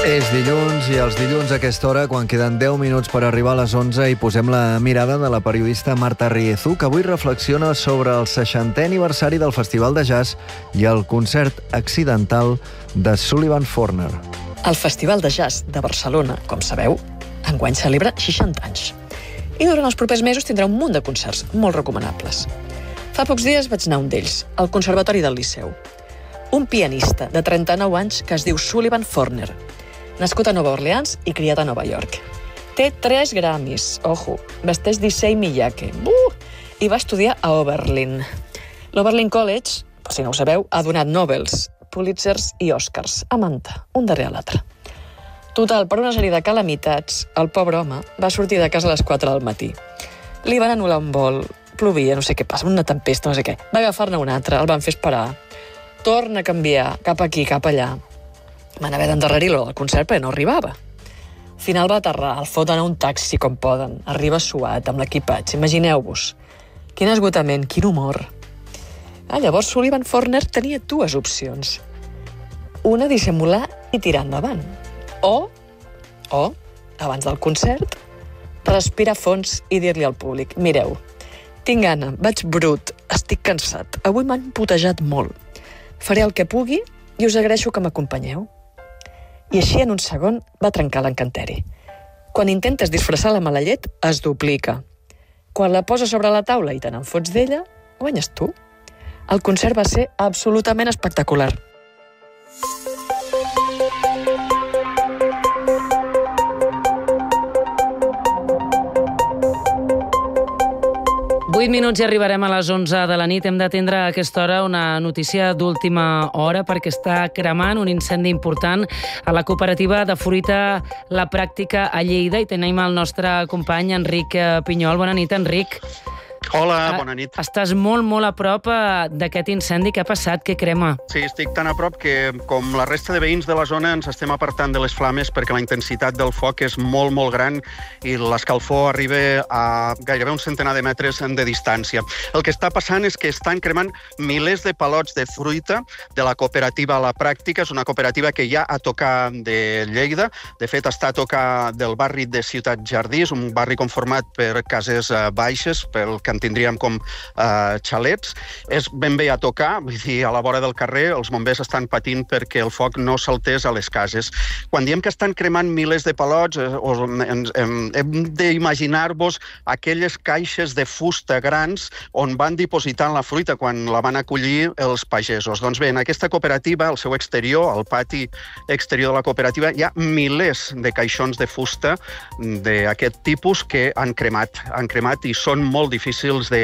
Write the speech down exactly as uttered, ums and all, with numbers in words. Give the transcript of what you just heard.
És dilluns i els dilluns a aquesta hora, quan queden deu minuts per arribar a les onze, hi posem la mirada de la periodista Marta Riezu, que avui reflexiona sobre el seixantè aniversari del Festival de Jazz i el concert accidental de Sullivan Forner. El Festival de Jazz de Barcelona, com sabeu, enguany celebra seixanta anys. I durant els propers mesos tindrà un munt de concerts molt recomanables. Fa pocs dies vaig anar a un d'ells, al Conservatori del Liceu. Un pianista de trenta-nou anys que es diu Sullivan Forner, nascut a Nova Orleans i criat a Nova York. Té tres Grammys, ojo, vesteix d'Issei Miyake, uh, i va estudiar a Oberlin. L'Oberlin College, per si no ho sabeu, ha donat Nobels, Pulitzers i Oscars, a manta, un darrere l'altre. Total, per una sèrie de calamitats, el pobre home va sortir de casa a les quatre del matí. Li van anul·lar un vol, plovia, no sé què passa, una tempesta, no sé què. Va agafar-ne un altre, el van fer esperar. Torna a canviar, cap aquí, cap allà. Van haver d'endarrerir-lo al concert perquè no arribava. Al final va aterrar, el foten a un taxi com poden. Arriba suat, amb l'equipatge. Imagineu-vos. Quin esgotament, quin humor. Ah, llavors Sullivan Forner tenia dues opcions. Una, dissimular i tirar endavant. O, o, abans del concert, respirar fons i dir-li al públic: mireu, tinc gana, vaig brut, estic cansat, avui m'han putejat molt. Faré el que pugui i us agraeixo que m'acompanyeu. I així, en un segon, va trencar l'encanteri. Quan intentes disfressar la mala llet, es duplica. Quan la poses sobre la taula i te n'en fots d'ella, guanyes tu. El concert va ser absolutament espectacular. vuit minuts i arribarem a les onze de la nit. Hem d'atendre a aquesta hora una notícia d'última hora perquè està cremant un incendi important a la cooperativa de fruita La Pràctica a Lleida i tenim el nostre company Enric Pinyol. Bona nit, Enric. Hola, bona nit. Estàs molt, molt a prop d'aquest incendi. Què ha passat? Què crema? Sí, estic tan a prop que, com la resta de veïns de la zona, ens estem apartant de les flames perquè la intensitat del foc és molt, molt gran i l'escalfor arriba a gairebé un centenar de metres de distància. El que està passant és que estan cremant milers de palots de fruita de la cooperativa La Pràctica. És una cooperativa que ja a tocar de Lleida. De fet, està a tocar del barri de Ciutat Jardí, és un barri conformat per cases baixes, pel que en tindríem com eh, xalets. És ben bé a tocar, vull dir, a la vora del carrer, els bombers estan patint perquè el foc no saltés a les cases. Quan diem que estan cremant milers de palots, eh, hem, hem, hem d'imaginar-vos aquelles caixes de fusta grans on van dipositant la fruita quan la van acollir els pagesos. Doncs bé, en aquesta cooperativa, al seu exterior, al pati exterior de la cooperativa, hi ha milers de caixons de fusta d'aquest tipus que han cremat, han cremat i són molt difícils de